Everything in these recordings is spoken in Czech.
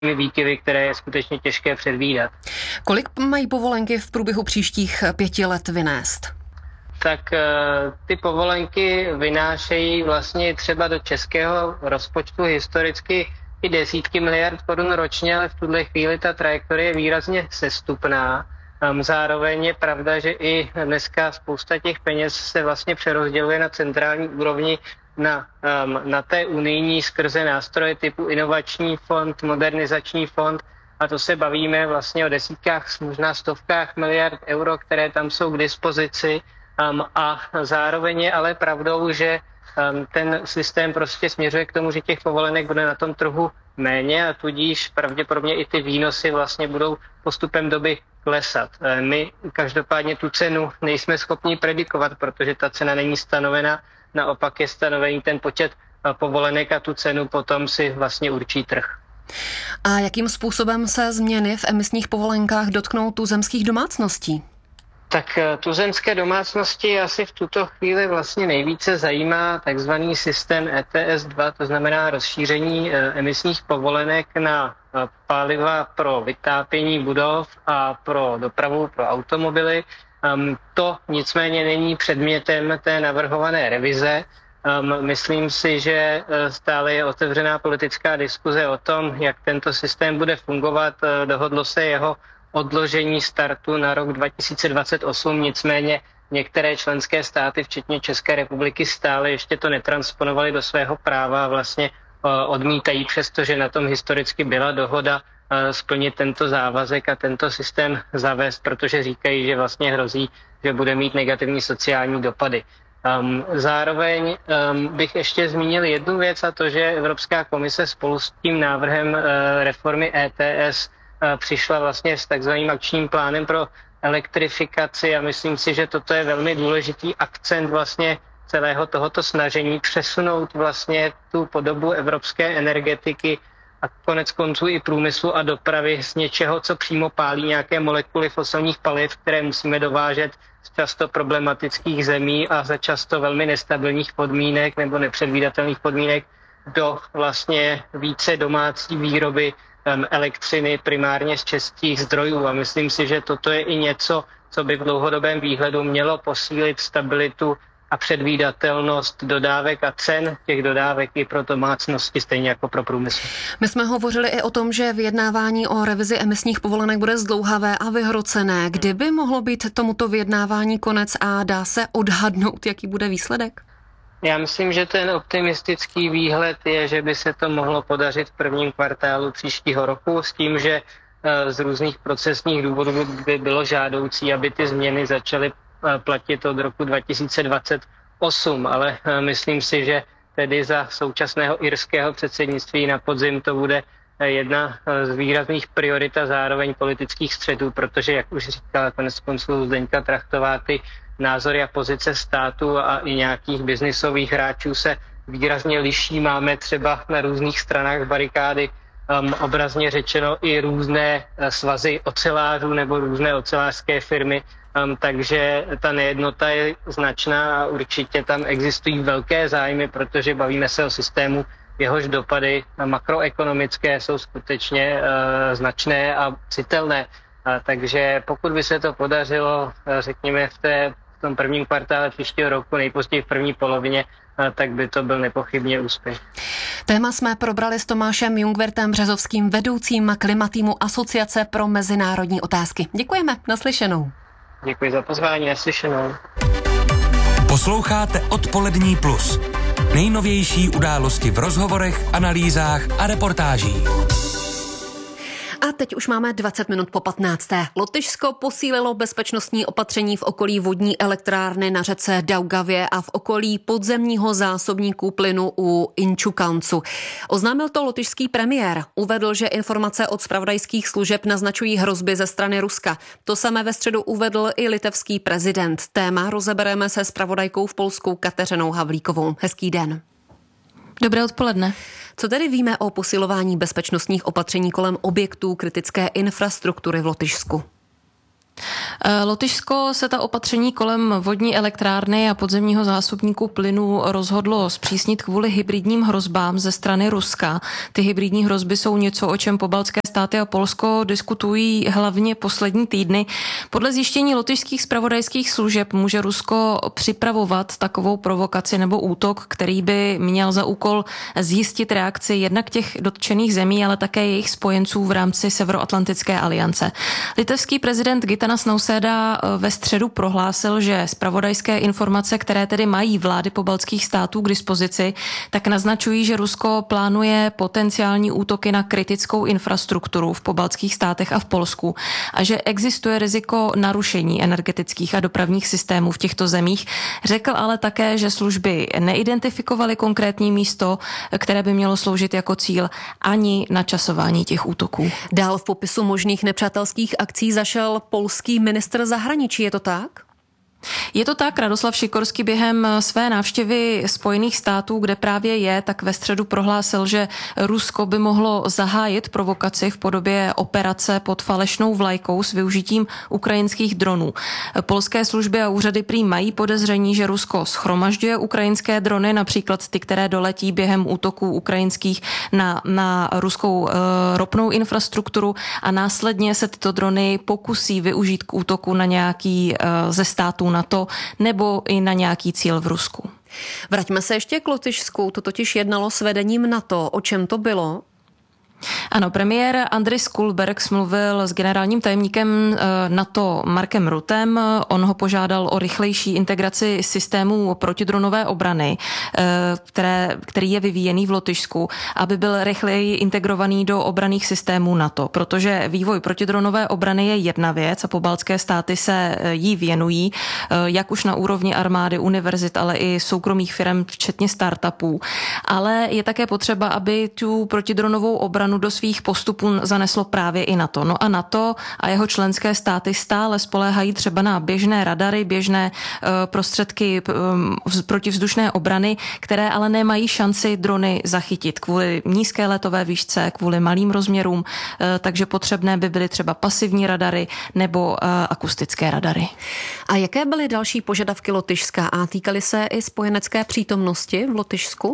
výkyvy, které je skutečně těžké předvídat. Kolik mají povolenky v průběhu příštích 5 let vynést? Tak ty povolenky vynášejí vlastně třeba do českého rozpočtu historicky i desítky miliard korun ročně, ale v tuhle chvíli ta trajektorie je výrazně sestupná. Zároveň je pravda, že i dneska spousta těch peněz se vlastně přerozděluje na centrální úrovni na té unijní skrze nástroje typu inovační fond, modernizační fond, a to se bavíme vlastně o desítkách, možná stovkách miliard euro, které tam jsou k dispozici. A zároveň je ale pravdou, že ten systém prostě směřuje k tomu, že těch povolenek bude na tom trhu méně a tudíž pravděpodobně i ty výnosy vlastně budou postupem doby klesat. My každopádně tu cenu nejsme schopni predikovat, protože ta cena není stanovena, naopak je stanovený ten počet povolenek a tu cenu potom si vlastně určí trh. A jakým způsobem se změny v emisních povolenkách dotknou tuzemských domácností? Tak tuzemské domácnosti asi v tuto chvíli vlastně nejvíce zajímá takzvaný systém ETS2, to znamená rozšíření emisních povolenek na paliva pro vytápění budov a pro dopravu, pro automobily. To nicméně není předmětem té navrhované revize. Myslím si, že stále je otevřená politická diskuze o tom, jak tento systém bude fungovat. Dohodlo se jeho odložení startu na rok 2028, nicméně některé členské státy, včetně České republiky, stále ještě to netransponovaly do svého práva a vlastně odmítají, přestože na tom historicky byla dohoda, splnit tento závazek a tento systém zavést, protože říkají, že vlastně hrozí, že bude mít negativní sociální dopady. Zároveň bych ještě zmínil jednu věc, a to, že Evropská komise spolu s tím návrhem reformy ETS přišla vlastně s takzvaným akčním plánem pro elektrifikaci a myslím si, že toto je velmi důležitý akcent vlastně celého tohoto snažení přesunout vlastně tu podobu evropské energetiky a konec konců i průmyslu a dopravy z něčeho, co přímo pálí nějaké molekuly fosilních paliv, které musíme dovážet z často problematických zemí a za často velmi nestabilních podmínek nebo nepředvídatelných podmínek, do vlastně více domácí výroby elektřiny primárně z českých zdrojů. A myslím si, že toto je i něco, co by v dlouhodobém výhledu mělo posílit stabilitu a předvídatelnost dodávek a cen těch dodávek i pro domácnosti, stejně jako pro průmysl. My jsme hovořili i o tom, že vyjednávání o revizi emisních povolenek bude zdlouhavé a vyhrocené. Kdyby mohlo být tomuto vyjednávání konec a dá se odhadnout, jaký bude výsledek? Já myslím, že ten optimistický výhled je, že by se to mohlo podařit v prvním kvartálu příštího roku s tím, že z různých procesních důvodů by bylo žádoucí, aby ty změny začaly platit od roku 2028, ale myslím si, že tedy za současného irského předsednictví na podzim to bude jedna z výrazných priorit a zároveň politických střetů, protože, jak už říkala konec konců Zdeňka Trachtová, ty názory a pozice státu a i nějakých biznisových hráčů se výrazně liší. Máme třeba na různých stranách barikády obrazně řečeno i různé svazy ocelářů nebo různé ocelářské firmy, takže ta nejednota je značná a určitě tam existují velké zájmy, protože bavíme se o systému, jehož dopady makroekonomické jsou skutečně značné a citelné. Takže pokud by se to podařilo, řekněme, v tom prvním kvartále příštího roku, nejpozději v první polovině, tak by to byl nepochybně úspěch. Téma jsme probrali s Tomášem Jungwirtem Březovským, vedoucím klimatýmu Asociace pro mezinárodní otázky. Děkujeme, naslyšenou. Děkuji za pozvání, naslyšenou. Posloucháte Odpolední plus. Nejnovější události v rozhovorech, analýzách a reportážích. A teď už máme 20 minut po 15. Lotyšsko posílilo bezpečnostní opatření v okolí vodní elektrárny na řece Daugavě a v okolí podzemního zásobníku plynu u Inčukancu. Oznámil to lotyšský premiér. Uvedl, že informace od zpravodajských služeb naznačují hrozby ze strany Ruska. To samé ve středu uvedl i litevský prezident. Téma rozebereme se zpravodajkou v Polsku Kateřinou Havlíkovou. Hezký den. Dobré odpoledne. Co tedy víme o posilování bezpečnostních opatření kolem objektů kritické infrastruktury v Lotyšsku? Lotyšsko se ta opatření kolem vodní elektrárny a podzemního zásobníku plynu rozhodlo zpřísnit kvůli hybridním hrozbám ze strany Ruska. Ty hybridní hrozby jsou něco, o čem pobaltské státy a Polsko diskutují hlavně poslední týdny. Podle zjištění lotyšských zpravodajských služeb může Rusko připravovat takovou provokaci nebo útok, který by měl za úkol zjistit reakci jednak těch dotčených zemí, ale také jejich spojenců v rámci Severoatlantické aliance. Litevský prezident Gitanas Nausėda ve středu prohlásil, že zpravodajské informace, které tedy mají vlády pobaltských států k dispozici, tak naznačují, že Rusko plánuje potenciální útoky na kritickou infrastrukturu v pobaltských státech a v Polsku a že existuje riziko narušení energetických a dopravních systémů v těchto zemích. Řekl ale také, že služby neidentifikovaly konkrétní místo, které by mělo sloužit jako cíl, ani načasování těch útoků. Dál v popisu možných nepřátelských akcí zašel polský ministr zahraničí, je to tak? Je to tak, Radoslav Sikorský během své návštěvy Spojených států, kde právě je, tak ve středu prohlásil, že Rusko by mohlo zahájit provokaci v podobě operace pod falešnou vlajkou s využitím ukrajinských dronů. Polské služby a úřady prý mají podezření, že Rusko shromažďuje ukrajinské drony, například ty, které doletí během útoků ukrajinských na ruskou ropnou infrastrukturu a následně se tyto drony pokusí využít k útoku na nějaký ze států NATO nebo i na nějaký cíl v Rusku. Vraťme se ještě k Lotyšsku, to totiž jednalo s vedením NATO. O čem to bylo? Ano, premiér Andris Kulbergs mluvil s generálním tajemníkem NATO Markem Ruttem. On ho požádal o rychlejší integraci systémů protidronové obrany, který je vyvíjený v Lotyšsku, aby byl rychleji integrovaný do obranných systémů NATO, protože vývoj protidronové obrany je jedna věc a pobaltské státy se jí věnují, jak už na úrovni armády, univerzit, ale i soukromých firm, včetně startupů. Ale je také potřeba, aby tu protidronovou obranu do svých postupů zaneslo právě i NATO. No a NATO a jeho členské státy stále spoléhají třeba na běžné radary, běžné prostředky protivzdušné obrany, které ale nemají šanci drony zachytit kvůli nízké letové výšce, kvůli malým rozměrům, takže potřebné by byly třeba pasivní radary nebo akustické radary. A jaké byly další požadavky Lotyšska a týkaly se i spojenecké přítomnosti v Lotyšsku?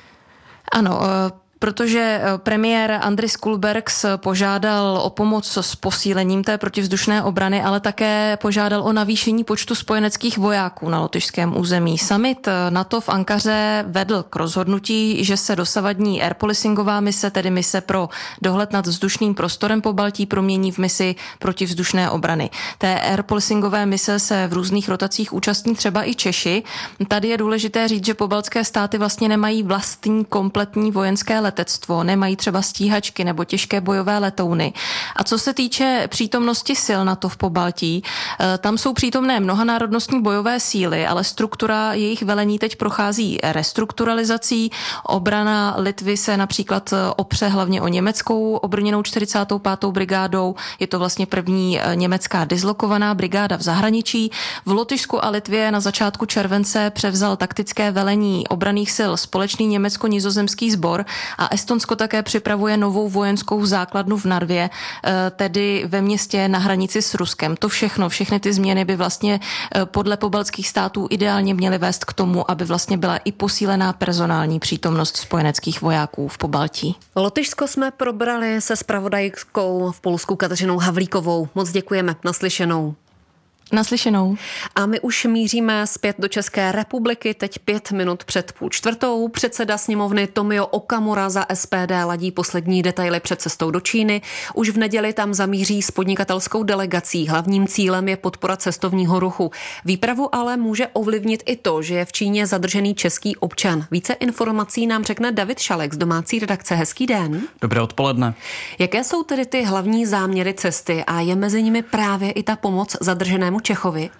Ano, protože premiér Andris Kulbergs požádal o pomoc s posílením té protivzdušné obrany, ale také požádal o navýšení počtu spojeneckých vojáků na lotyšském území. Summit NATO v Ankaře vedl k rozhodnutí, že se dosavadní air policingová mise, tedy mise pro dohled nad vzdušným prostorem Pobaltí, promění v misi protivzdušné obrany. Té air policingové mise se v různých rotacích účastní třeba i Češi. Tady je důležité říct, že pobaltské státy vlastně nemají vlastní kompletní vojenské letectvo, nemají třeba stíhačky nebo těžké bojové letouny. A co se týče přítomnosti sil NATO v Pobaltí, tam jsou přítomné mnohanárodnostní bojové síly, ale struktura jejich velení teď prochází restrukturalizací. Obrana Litvy se například opře hlavně o německou obrněnou 45. brigádou. Je to vlastně první německá dislokovaná brigáda v zahraničí. V Lotyšsku a Litvě na začátku července převzal taktické velení obranných sil společný německo-nizozemský sbor a Estonsko také připravuje novou vojenskou základnu v Narvě, tedy ve městě na hranici s Ruskem. To všechny ty změny by vlastně podle pobaltských států ideálně měly vést k tomu, aby vlastně byla i posílená personální přítomnost spojeneckých vojáků v Pobaltí. Lotyšsko jsme probrali se zpravodajkou v Polsku Kateřinou Havlíkovou. Moc děkujeme, naslyšenou. Naslyšenou. A my už míříme zpět do České republiky, teď 5 minut před 3:30. Předseda sněmovny Tomio Okamura za SPD ladí poslední detaily před cestou do Číny. Už v neděli tam zamíří s podnikatelskou delegací. Hlavním cílem je podpora cestovního ruchu. Výpravu ale může ovlivnit i to, že je v Číně zadržený český občan. Více informací nám řekne David Šalek z domácí redakce. Hezký den. Dobré odpoledne. Jaké jsou tedy ty hlavní záměry cesty a je mezi nimi právě i ta pomoc zadrženému Čechovi?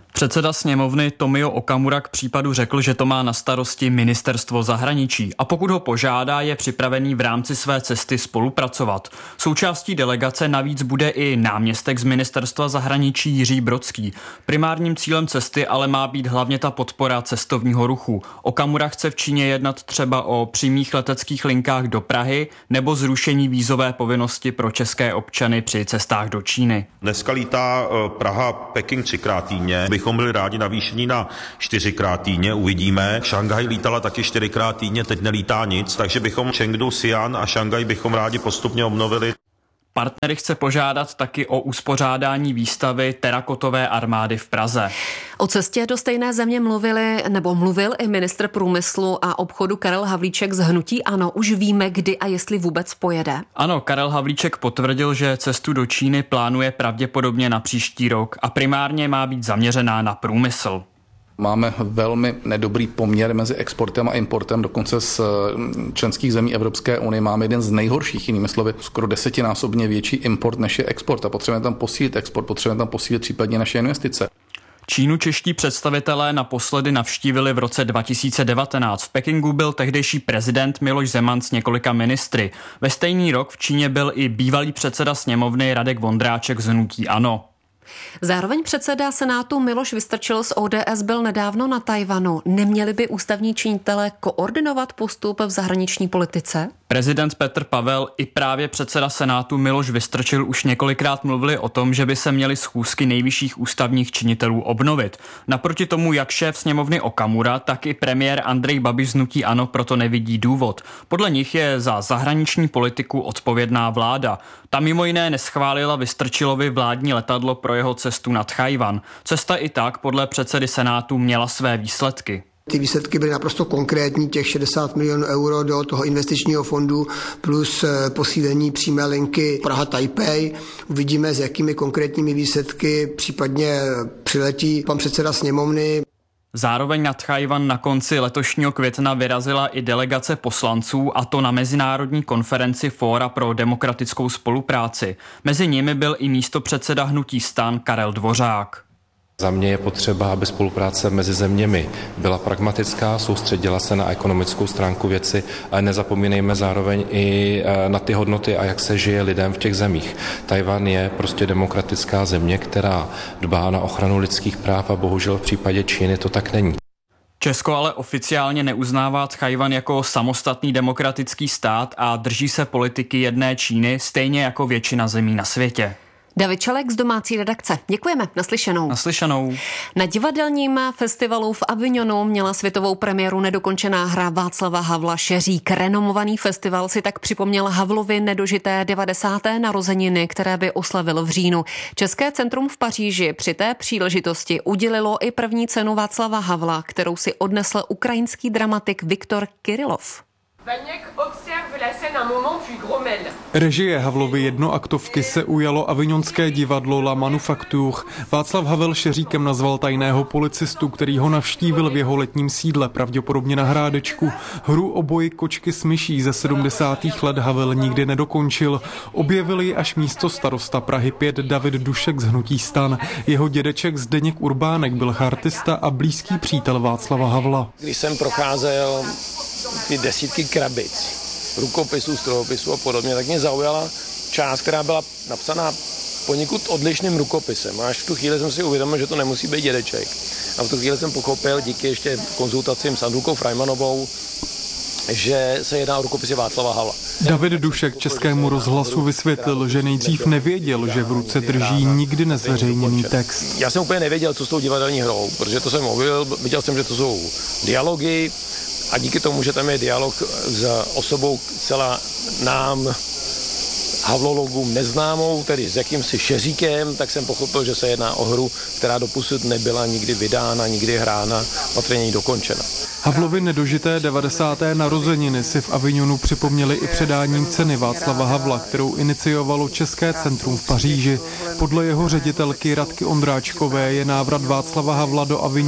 Předseda sněmovny Tomio Okamura k případu řekl, že to má na starosti ministerstvo zahraničí a pokud ho požádá, je připravený v rámci své cesty spolupracovat. Součástí delegace navíc bude i náměstek z ministerstva zahraničí Jiří Brodský. Primárním cílem cesty ale má být hlavně ta podpora cestovního ruchu. Okamura chce v Číně jednat třeba o přímých leteckých linkách do Prahy nebo zrušení vízové povinnosti pro české občany při cestách do Číny. Dneska lítá Praha-Peking 3x týdně. Bychom byli rádi navýšení na 4x týdně, uvidíme. Šanghaj lítala taky 4x týdně, teď nelítá nic, takže bychom Chengdu, Xi'an a Šanghaj bychom rádi postupně obnovili. Partnery chce požádat taky o uspořádání výstavy terakotové armády v Praze. O cestě do stejné země mluvil i ministr průmyslu a obchodu Karel Havlíček z hnutí ANO. Už víme, kdy a jestli vůbec pojede. Ano, Karel Havlíček potvrdil, že cestu do Číny plánuje pravděpodobně na příští rok a primárně má být zaměřená na průmysl. Máme velmi nedobrý poměr mezi exportem a importem, dokonce z členských zemí Evropské unie máme jeden z nejhorších, jinými slovy, skoro 10násobně větší import než je export a potřebujeme tam posílit export, potřebujeme tam posílit případně naše investice. Čínu čeští představitelé naposledy navštívili v roce 2019. V Pekingu byl tehdejší prezident Miloš Zeman s několika ministry. Ve stejný rok v Číně byl i bývalý předseda sněmovny Radek Vondráček z hnutí ANO. Zároveň předseda Senátu Miloš Vystrčil z ODS byl nedávno na Tchaj-wanu. Neměli by ústavní činitelé koordinovat postup v zahraniční politice? Prezident Petr Pavel i právě předseda Senátu Miloš Vystrčil už několikrát mluvili o tom, že by se měly schůzky nejvyšších ústavních činitelů obnovit. Naproti tomu jak šéf sněmovny Okamura, tak i premiér Andrej Babiš z hnutí ANO proto nevidí důvod. Podle nich je za zahraniční politiku odpovědná vláda. Ta mimo jiné neschválila Vystrčilovi vládní letadlo pro jeho cestu na Tchaj-wan. Cesta i tak podle předsedy Senátu měla své výsledky. Ty výsledky byly naprosto konkrétní, těch 60 milionů euro do toho investičního fondu plus posílení přímé linky Praha-Taipei. Uvidíme, s jakými konkrétními výsledky případně přiletí pan předseda sněmovny. Zároveň na Tchaj-wan na konci letošního května vyrazila i delegace poslanců, a to na mezinárodní konferenci Fóra pro demokratickou spolupráci. Mezi nimi byl i místopředseda hnutí STAN Karel Dvořák. Za mě je potřeba, aby spolupráce mezi zeměmi byla pragmatická, soustředila se na ekonomickou stránku věci, ale nezapomínejme zároveň i na ty hodnoty a jak se žije lidem v těch zemích. Tchaj-wan je prostě demokratická země, která dbá na ochranu lidských práv a bohužel v případě Číny to tak není. Česko ale oficiálně neuznává Tchaj-wan jako samostatný demokratický stát a drží se politiky jedné Číny, stejně jako většina zemí na světě. David Čalek z domácí redakce. Děkujeme, naslyšenou. Naslyšenou. Na divadelním festivalu v Avignonu měla světovou premiéru nedokončená hra Václava Havla Šeřík. Renomovaný festival si tak připomněl Havlovy nedožité 90. narozeniny, které by oslavil v říjnu. České centrum v Paříži při té příležitosti udělilo i první cenu Václava Havla, kterou si odnesl ukrajinský dramatik Viktor Kirilov. Režie Havlovy jednoaktovky se ujalo avignonské divadlo La Manufacture. Václav Havel Šeříkem nazval tajného policistu, který ho navštívil v jeho letním sídle, pravděpodobně na Hrádečku. Hru o boji kočky s myší ze 70. let Havel nikdy nedokončil. Objevil ji až místo starosta Prahy 5 David Dušek z hnutí STAN. Jeho dědeček Zdeněk Urbánek byl chartista a blízký přítel Václava Havla. Když jsem procházel ty desítky krabic, rukopisů, strojopisů a podobně, tak mě zaujala část, která byla napsaná poněkud odlišným rukopisem. A až v tu chvíli jsem si uvědomil, že to nemusí být dědeček. A v tu chvíli jsem pochopil, díky ještě konzultacím s Andrukou Freimanovou, že se jedná o rukopisy Václava Havla. David Dušek Českému rozhlasu vysvětlil, že nejdřív nevěděl, že v ruce drží nikdy nezveřejněný text. Já jsem úplně nevěděl, co s tou divadelní hrou, protože to jsem objevil, viděl jsem, že to jsou dialogy, a díky tomu, že tam je dialog s osobou celá nám havlologům neznámou, tedy s jakýmsi Šeříkem, tak jsem pochopil, že se jedná o hru, která doposud nebyla nikdy vydána, nikdy hrána, patrně není dokončena. Havlovy nedožité 90. narozeniny si v Avignonu připomněli i předáním ceny Václava Havla, kterou iniciovalo České centrum v Paříži. Podle jeho ředitelky Radky Ondráčkové je návrat Václava Havla do Avignonu